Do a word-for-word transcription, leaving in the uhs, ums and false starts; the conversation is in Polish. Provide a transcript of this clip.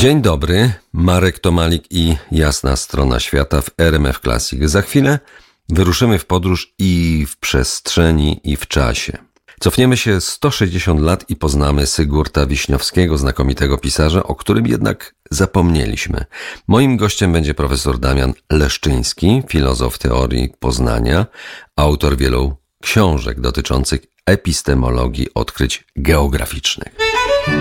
Dzień dobry, Marek Tomalik i Jasna Strona Świata w R M F Classic. Za chwilę wyruszymy w podróż i w przestrzeni, i w czasie. Cofniemy się sto sześćdziesiąt lat i poznamy Sigurda Wiśniowskiego, znakomitego pisarza, o którym jednak zapomnieliśmy. Moim gościem będzie profesor Damian Leszczyński, filozof teorii poznania, autor wielu książek dotyczących epistemologii odkryć geograficznych.